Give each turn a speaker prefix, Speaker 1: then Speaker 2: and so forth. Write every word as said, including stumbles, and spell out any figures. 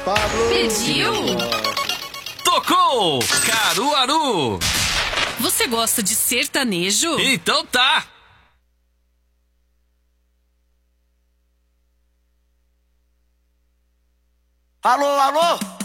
Speaker 1: Pediu?
Speaker 2: Tocou! Caruaru!
Speaker 1: Você gosta de sertanejo?
Speaker 2: Então tá!
Speaker 3: Alô, alô?